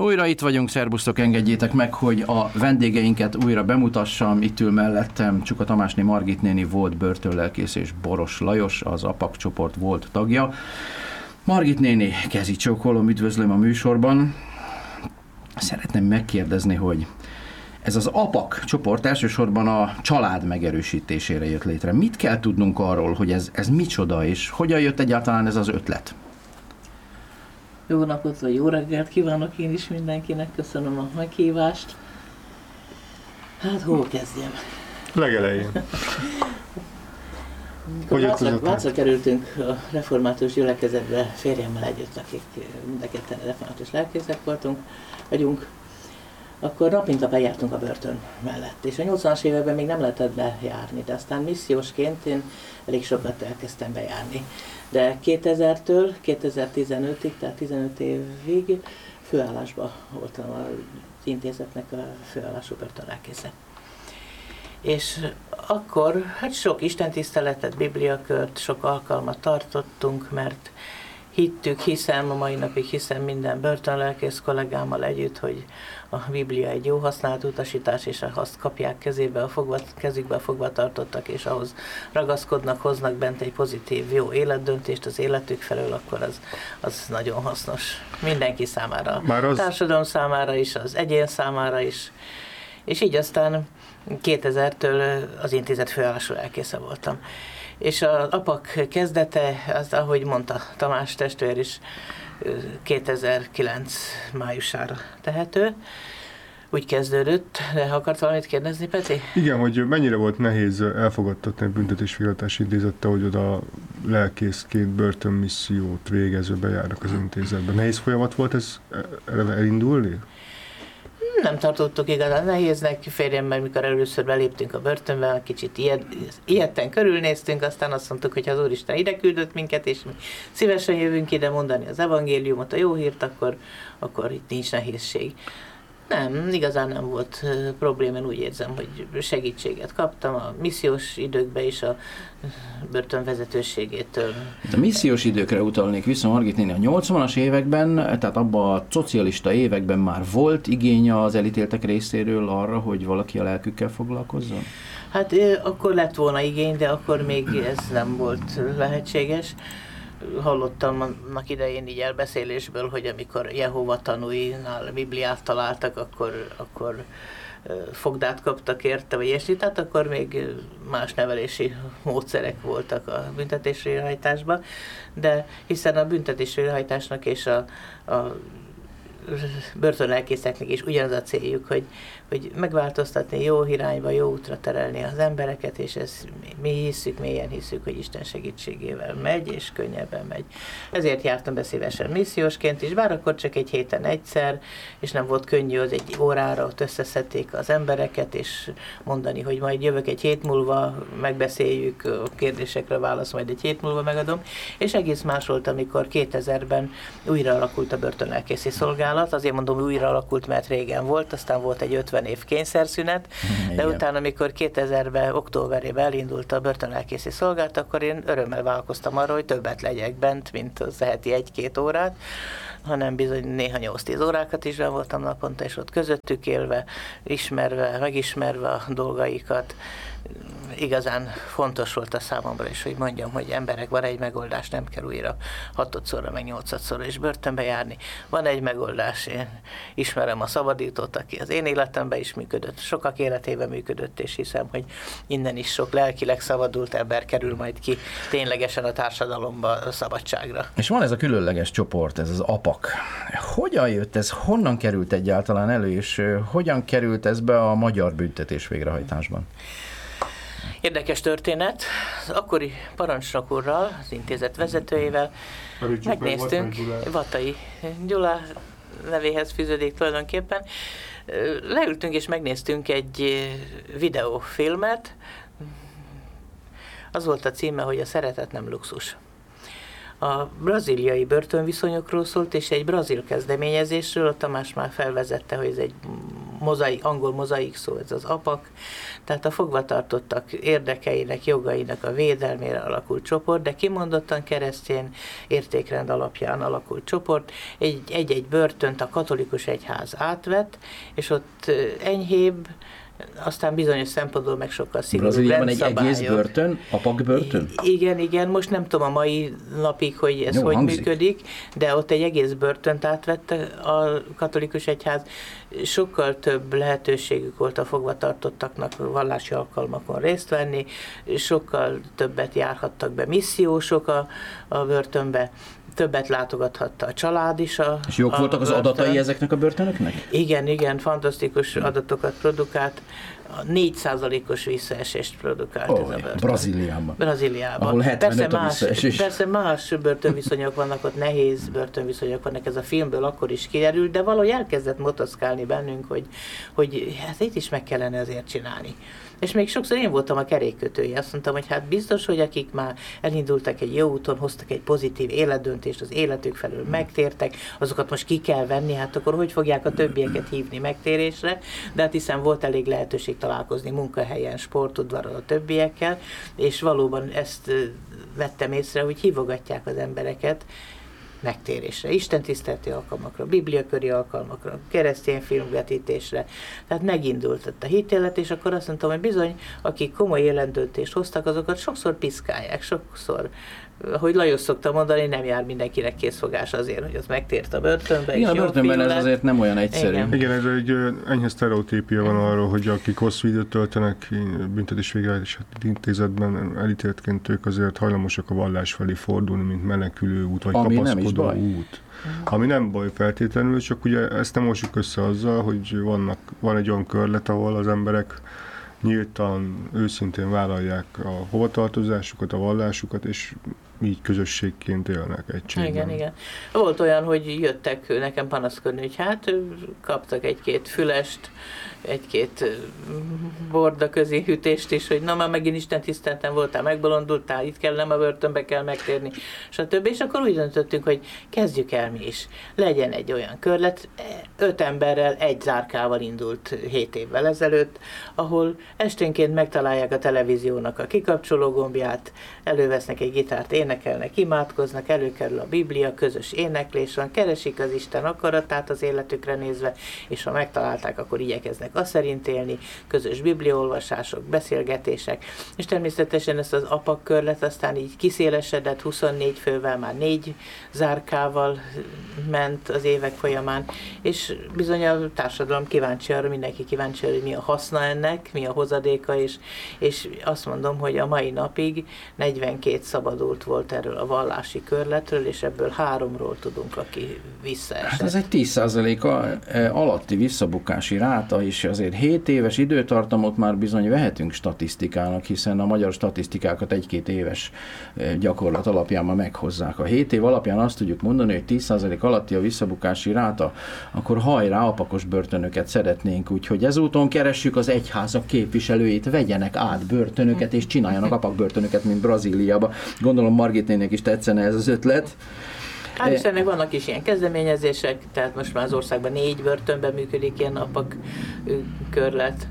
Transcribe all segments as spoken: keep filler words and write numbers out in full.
Újra itt vagyunk, szerbusztok, engedjétek meg, hogy a vendégeinket újra bemutassam. Itt ül mellettem Csuka Tamásné Margit néni, volt börtönlelkész, és Boros Lajos, az APAK csoport volt tagja. Margit néni, kezi csókolom, üdvözlöm a műsorban. Szeretném megkérdezni, hogy ez az APAK csoport elsősorban a család megerősítésére jött létre. Mit kell tudnunk arról, hogy ez, ez micsoda, és hogyan jött egyáltalán ez az ötlet? Jó napot, vagy jó reggelt kívánok én is mindenkinek, köszönöm a meghívást. Hát hol kezdjem? Legelején. Vácra, Vácra kerültünk a református gyülekezetbe férjemmel együtt, akik mind a ketten református lelkészek voltunk, vagyunk. Akkor nap mint nap eljártunk a börtön mellett, és a nyolcvanas években még nem lehetett bejárni, de aztán missziósként én elég sokat elkezdtem bejárni. De kétezertől kétezer-tizenötig, tehát tizenöt évig főállásban voltam az intézetnek a főállású börtönlelkésze. És akkor hát sok istentiszteletet, bibliakört, sok alkalmat tartottunk, mert hittük, hiszem, a mai napig hiszem minden börtönlelkész kollégámmal együtt, hogy a Biblia egy jó használt utasítás, és azt kapják kezébe, a fogva, kezükbe a fogva tartottak, és ahhoz ragaszkodnak, hoznak bent egy pozitív, jó életdöntést az életük felől, akkor az, az nagyon hasznos mindenki számára. Már az... A társadalom számára is, az egyén számára is. És így aztán kétezertől az intézet főállású lelkésze voltam. És az APAK kezdete, az, ahogy mondta Tamás testvér is, kétezer-kilenc májusára tehető. Úgy kezdődött, de ha akart valamit kérdezni, Peti? Igen, hogy mennyire volt nehéz elfogadtatni a büntetésvégrehajtási intézette, hogy oda lelkészként börtönmissziót végező bejárnak az intézetbe. Nehéz folyamat volt ez elindulni? Nem tartottuk igazán nehéznek, férjemmel, mikor először beléptünk a börtönbe, kicsit ijed, ijedten körülnéztünk, aztán azt mondtuk, hogy ha az Úristen ide küldött minket, és mi szívesen jövünk ide mondani az evangéliumot, a jó hírt, akkor, akkor itt nincs nehézség. Nem, igazán nem volt probléma, úgy érzem, hogy segítséget kaptam a missziós időkben is a börtön vezetőségétől. A missziós időkre utalnék vissza, Margit néni, a nyolcvanas években, tehát abban a szocialista években már volt igény az elítéltek részéről arra, hogy valaki a lelkükkel foglalkozzon? Hát akkor lett volna igény, de akkor még ez nem volt lehetséges. Hallottam annak idején így elbeszélésből, hogy amikor Jehova tanúinál Bibliát találtak, akkor, akkor fogdát kaptak érte, vagy ilyesmi, tehát akkor még más nevelési módszerek voltak a büntetésvégrehajtásban, de hiszen a büntetésvégrehajtásnak és a, a börtönlelkészeknek is ugyanaz a céljuk, hogy, hogy megváltoztatni, jó irányba, jó útra terelni az embereket, és ezt mi hiszük, mélyen hiszük, hogy Isten segítségével megy, és könnyebben megy. Ezért jártam be szívesen missziósként is, bár akkor csak egy héten egyszer, és nem volt könnyű, az egy órára ott összeszedték az embereket, és mondani, hogy majd jövök egy hét múlva, megbeszéljük, a kérdésekre válasz majd egy hét múlva megadom, és egész más volt, amikor kétezerben újra alakult a börtönlelkészi szolgálat. Azért mondom, újra alakult, mert régen volt, aztán volt egy ötven év kényszerszünet, de igen. Utána, amikor kétezerben, októberében elindult a börtönlelkészi szolgálat, akkor én örömmel vállalkoztam arra, hogy többet legyek bent, mint az heti egy-két órát, hanem bizony néha nyolc-tíz órákat is ben voltam naponta, és ott közöttük élve, ismerve, megismerve a dolgaikat. Igazán fontos volt a számomra is, hogy mondjam, hogy emberek, van egy megoldás, nem kell újra hatodszorra, meg nyolcadszorra is börtönbe járni. Van egy megoldás, én ismerem a szabadítót, aki az én életemben is működött, sokak életében működött, és hiszem, hogy innen is sok lelkileg szabadult ember kerül majd ki ténylegesen a társadalomba, a szabadságra. És van ez a különleges csoport, ez az APAK. Hogyan jött ez, honnan került egyáltalán elő, és hogyan került ez be a magyar büntetés végrehajtásban? Érdekes történet. Az akkori parancsnok úrral, az intézet vezetőjével megnéztünk, Vatai Gyula nevéhez fűződik tulajdonképpen. Leültünk és megnéztünk egy videófilmet. Az volt a címe, hogy a szeretet nem luxus. A brazíliai börtönviszonyokról szólt, és egy brazil kezdeményezésről, a Tamás már felvezette, hogy ez egy mozaik, angol mozaik szó, ez az apak, tehát a fogvatartottak érdekeinek, jogainak a védelmére alakult csoport, de kimondottan keresztény értékrend alapján alakult csoport. Egy-egy börtönt a katolikus egyház átvett, és ott enyhébb, aztán bizonyos szempontból meg sokkal szigorúbb Brazíliában egy rendszabályok. egész börtön, apak börtön? Igen, igen, most nem tudom a mai napig, hogy ez Jó, hogy hangzik. működik, de ott egy egész börtönt átvette a katolikus egyház. Sokkal több lehetőségük volt a fogvatartottaknak vallási alkalmakon részt venni, sokkal többet járhattak be missziósok a, a börtönbe, többet látogathatta a család is. A, És jók a voltak az börtön. adatai ezeknek a börtönöknek? Igen, igen, fantasztikus adatokat produkált. A négy százalékos visszaesést produkált Ó, ez a börtön. Brazíliában. Brazíliában. Ahol hetvenöt persze a más, visszaesés. persze más börtönviszonyok vannak, ott nehéz börtönviszonyok vannak, ez a filmből akkor is kiderült, de valahogy elkezdett motoszkálni bennünk, hogy, hogy hát itt is meg kellene azért csinálni. És még sokszor én voltam a kerékkötője. Azt mondtam, hogy hát biztos, hogy akik már elindultak egy jó úton, hoztak egy pozitív életdöntést, az életük felől megtértek, azokat most ki kell venni, hát akkor hogy fogják a többieket hívni megtérésre? De hát hiszen volt elég lehetőség találkozni munkahelyen, sportudvaron a többiekkel, és valóban ezt vettem észre, hogy hívogatják az embereket megtérésre, istentiszteleti alkalmakra, bibliaköri alkalmakra, keresztény filmvetítésre. Tehát megindult ott a hitélet, és akkor azt mondtam, hogy bizony, akik komoly életdöntést hoztak, azokat sokszor piszkálják, sokszor, ahogy Lajos szokta mondani, nem jár mindenkinek készfogás azért, hogy az megtért a börtönbe. Igen, a börtönben ez azért nem olyan egyszerű. Igen. Igen, ez egy ö, enyhe sztereotípia van arról, hogy akik hosszú időt töltenek büntetés végrehajtási intézetben elítéltként, ők azért hajlamosak a vallás felé fordulni, mint menekülő út, vagy Ami nem is kapaszkodó baj. út. Ami nem baj feltétlenül, csak ugye ezt nem mossuk össze azzal, hogy vannak, van egy olyan körlet, ahol az emberek nyíltan, őszintén vállalják a hovatartozásukat, a vallásukat, és így közösségként élnek egységben. Igen, igen. Volt olyan, hogy jöttek nekem panaszkodni, hogy hát kaptak egy-két fülest, egy-két bordaközi hűtést is, hogy na már megint Isten tisztelten voltál, megbolondultál, itt kell, nem a börtönbe kell megtérni, stb. És akkor úgy döntöttünk, hogy kezdjük el mi is. Legyen egy olyan körlet, öt emberrel, egy zárkával indult hét évvel ezelőtt, ahol esténként megtalálják a televíziónak a kikapcsoló gombját, elővesznek egy gitárt, énekelnek, imádkoznak, előkerül a Biblia, közös éneklés van, keresik az Isten akaratát az életükre nézve, és ha megtalálták, akkor igyekeznek azt szerint élni, közös bibliaolvasások, beszélgetések, és természetesen ezt az apak körlet aztán így kiszélesedett, huszonnégy fővel, már négy zárkával ment az évek folyamán, és bizony a társadalom kíváncsi arra, mindenki kíváncsi arra, hogy mi a haszna ennek, mi a hozadéka, és, és azt mondom, hogy a mai napig negyvenkét szabadult volt erről a vallási körletről, és ebből háromról tudunk, aki visszaesett. Hát ez egy tíz százaléka alatti visszabukási ráta, és azért hét éves időtartamot már bizony vehetünk statisztikának, hiszen a magyar statisztikákat egy-két éves gyakorlat alapján már meghozzák. A hét év alapján azt tudjuk mondani, hogy tíz százalék alatti a visszabukási ráta, akkor hajrá, apakos börtönöket szeretnénk, úgyhogy ezúton keressük az egyházak képviselőit, vegyenek át börtönöket, és csináljanak apakbörtönöket, mint Brazíliában. Gondolom Margit nének is tetszene ez az ötlet. Hál' Istennek vannak is ilyen kezdeményezések, tehát most már az országban négy börtönben működik ilyen apak körlet,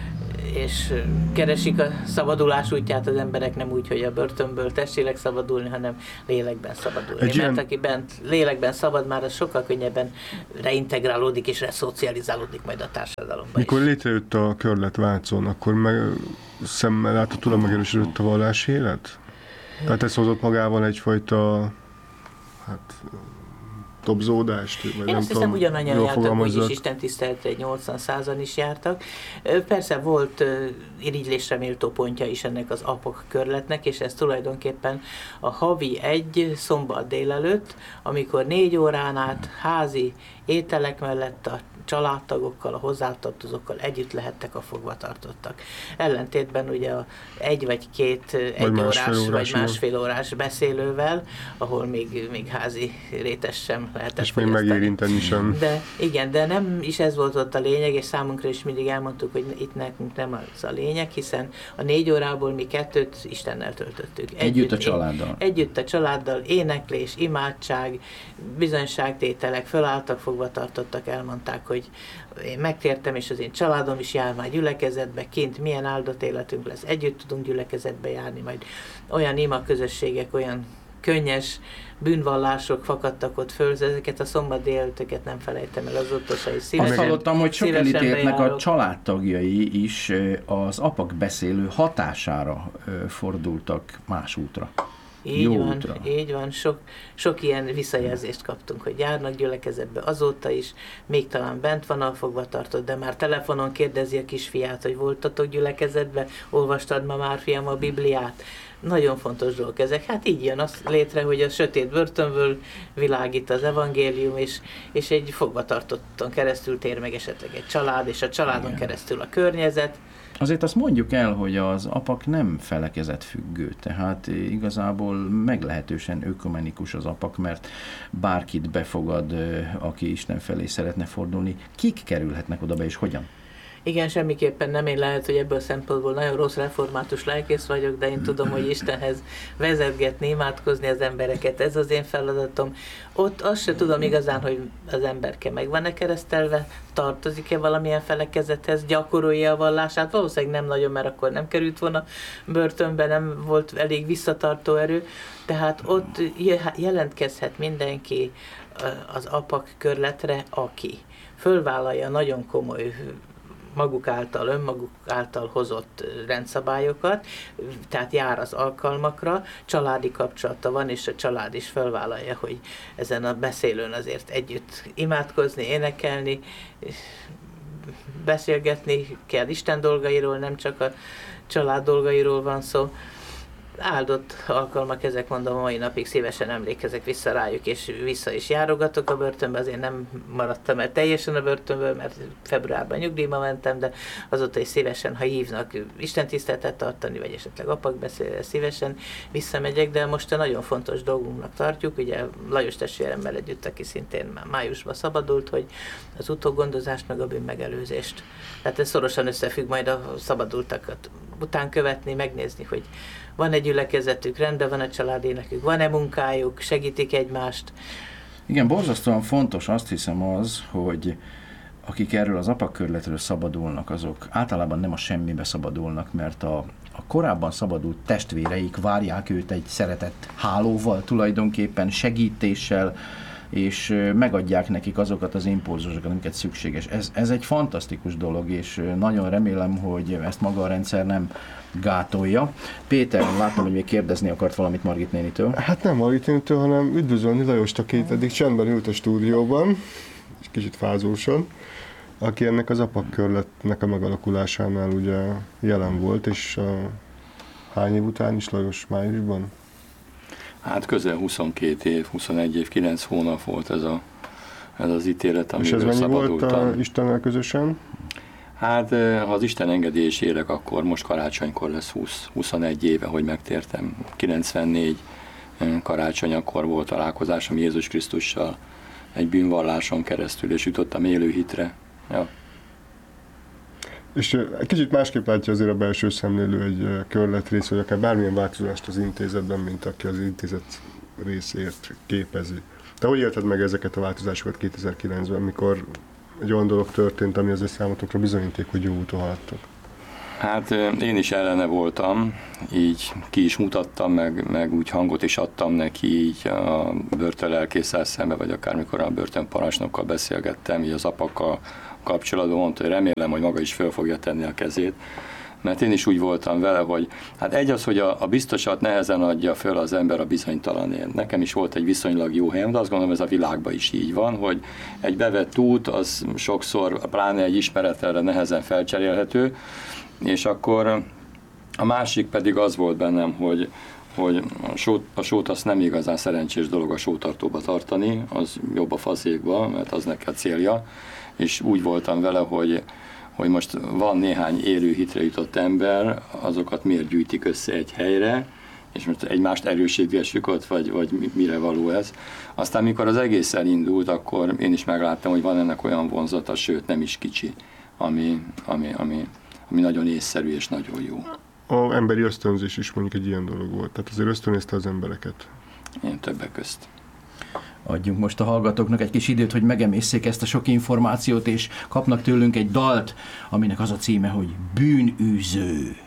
és keresik a szabadulás útját az emberek, nem úgy, hogy a börtönből testileg szabadulni, hanem lélekben szabadulni. Egy Mert ilyen... aki bent lélekben szabad, már az sokkal könnyebben reintegrálódik és reszocializálódik majd a társadalomban. Mikor is. létrejött a körlet Vácon, akkor meg szemmel láthatóan megerősödött a vallási élet? Tehát ez hozott magával egyfajta hát, dobzódást? Vagy Én nem azt hiszem, tudom, ugyanannyian jártak, úgyis fogalmazzak. Isten tiszteletre egy nyolcvan-százan is jártak. Persze volt irigylésre méltó pontja is ennek az apok körletnek, és ez tulajdonképpen a havi egy szombat délelőtt, amikor négy órán át házi ételek mellett a családtagokkal, a hozzátartozókkal együtt lehettek a fogvatartottak. Ellentétben ugye a egy vagy két egy vagy órás, másfél vagy másfél órás beszélővel, ahol még, még házi rétes sem lehetett. És még megérinteni sem. De igen, de nem is ez volt ott a lényeg, és számunkra is mindig elmondtuk, hogy itt nekünk nem az a lényeg, hiszen a négy órából mi kettőt Istennel töltöttük. Együtt, együtt a családdal. Együtt a családdal, éneklés, imádság, bizonyságtételek, fölálltak, fogvatartottak, elmondták, hogy hogy én megtértem, és az én családom is jár már gyülekezetbe, kint milyen áldott életünk lesz, együtt tudunk gyülekezetbe járni, majd olyan ima közösségek, olyan könnyes bűnvallások fakadtak ott föl, ezeket a szombat délutőket nem felejtem el azóta is. Azt hallottam, hogy sok elítéltnek a családtagjai is az apak beszélő hatására fordultak más útra. Így Jó van, útra. így van. Sok, sok ilyen visszajelzést kaptunk, hogy járnak gyülekezetbe azóta is, még talán bent van a fogvatartott, de már telefonon kérdezi a kisfiát, hogy voltatok gyülekezetbe, olvastad ma már, fiam, a Bibliát? Nagyon fontos dolgok ezek. Hát így jön az létre, hogy a sötét börtönből világít az evangélium, és, és egy fogvatartotton keresztül tér meg esetleg egy család, és a családon Igen. keresztül a környezet. Azért azt mondjuk el, hogy az apak nem felekezetfüggő, tehát igazából meglehetősen ökumenikus az apak, mert bárkit befogad, aki Isten felé szeretne fordulni. Kik kerülhetnek oda be, és hogyan? Igen, semmiképpen nem. Én lehet, hogy ebből a szempontból nagyon rossz református lelkész vagyok, de én tudom, hogy Istenhez vezetgetni, imádkozni az embereket. Ez az én feladatom. Ott azt se tudom igazán, hogy az emberke meg van-e keresztelve, tartozik-e valamilyen felekezethez, gyakorolja a vallását. Valószínűleg nem nagyon, mert akkor nem került volna börtönbe, nem volt elég visszatartó erő. Tehát ott jelentkezhet mindenki az apak körletre, aki fölvállalja nagyon komoly maguk által, önmaguk által hozott rendszabályokat, tehát jár az alkalmakra, családi kapcsolata van, és a család is felvállalja, hogy ezen a beszélőn azért együtt imádkozni, énekelni, beszélgetni kell Isten dolgairól, nem csak a család dolgairól van szó. Áldott alkalmak, ezek mondom, a mai napig szívesen emlékezek vissza rájuk, és vissza is járogatok a börtönbe, azért nem maradtam el teljesen a börtönből, mert februárban nyugdíjba mentem, de azóta is szívesen, ha hívnak istentiszteletet tartani, vagy esetleg apak beszélre, szívesen visszamegyek, de most nagyon fontos dolgunknak tartjuk, ugye Lajos testvéremmel együtt, aki szintén már májusban szabadult, hogy az utógondozást meg a bűnmegelőzést. Tehát ez szorosan összefügg, majd a szabadultakat után követni, megnézni, hogy van egy gyülekezetük, rendben van a családénekük, van-e munkájuk, segítik egymást. Igen, borzasztóan fontos, azt hiszem az, hogy akik erről az apakkörletről szabadulnak, azok általában nem a semmibe szabadulnak, mert a, a korábban szabadult testvéreik várják őt egy szeretett hálóval, tulajdonképpen segítéssel, és megadják nekik azokat az impulzusokat, amiket szükséges. Ez, ez egy fantasztikus dolog, és nagyon remélem, hogy ezt maga a rendszer nem gátolja. Péter, látom, hogy még kérdezni akart valamit Margit nénitől. Hát nem Margit nénitől, hanem üdvözölni Lajost, aki eddig csendben ült a stúdióban, és kicsit fázósan, aki ennek az apakkörletnek a megalakulásánál ugye jelen volt, és uh, hány év után is Lajos, májusban? Hát közel huszonkét év, huszonegy év, kilenc hónap volt ez, a, ez az ítélet, amiből szabadultam. És ez mennyi volt a Istennel közösen? Hát, ha az Isten engedélyes élek, akkor most karácsonykor lesz húsz, huszonegy éve, hogy megtértem. kilencvennégy karácsony, akkor volt találkozásom Jézus Krisztussal egy bűnvalláson keresztül, és jutottam élő hitre. Ja. És egy kicsit másképp látja azért a belső szemlélő egy körletrész, vagy akár bármilyen változást az intézetben, mint aki az intézet részért képezi. Te hogy élted meg ezeket a változásokat kétezer-kilencben, mikor egy olyan dolog történt, ami azért számotokra bizonyíték, hogy jó úton haladtok? Hát én is ellene voltam, így ki is mutattam, meg, meg úgy hangot is adtam neki, így a börtönlelkésszel szembe, vagy akármikor a börtönparancsnokkal beszélgettem, így az apakkal kapcsolatban, mondta, hogy remélem, hogy maga is föl fogja tenni a kezét, mert én is úgy voltam vele, hogy hát egy az, hogy a, a biztosat nehezen adja föl az ember a bizonytalanért. Nekem is volt egy viszonylag jó helyem, de azt gondolom, ez a világban is így van, hogy egy bevett út, az sokszor, pláne egy ismeretelre nehezen felcserélhető, és akkor a másik pedig az volt bennem, hogy, hogy a, sót, a sót azt nem igazán szerencsés dolog a sótartóba tartani, az jobb a fazékba, mert az neki a célja, és úgy voltam vele, hogy hogy most van néhány élő hitre jutott ember, azokat miért gyűjtik össze egy helyre, és most egymást erősítgessük ott, vagy, vagy mire való ez. Aztán mikor az egész elindult, akkor én is megláttam, hogy van ennek olyan vonzata, sőt nem is kicsi, ami, ami, ami, ami nagyon észszerű és nagyon jó. A emberi ösztönzés is mondjuk egy ilyen dolog volt, tehát azért ösztönözte az embereket. Én többek közt. Adjunk most a hallgatóknak egy kis időt, hogy megemészszék ezt a sok információt, és kapnak tőlünk egy dalt, aminek az a címe, hogy Bűnűző.